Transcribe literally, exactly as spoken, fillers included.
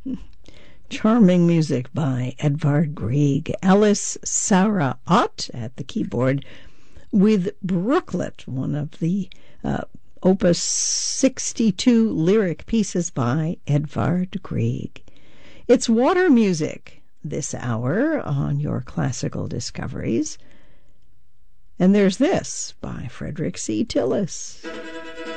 Charming music by Edvard Grieg. Alice Sarah Ott at the keyboard with Brooklet, one of the uh, Opus sixty-two lyric pieces by Edvard Grieg. It's water music this hour on your classical discoveries. And there's this by Frederick C. Tillis.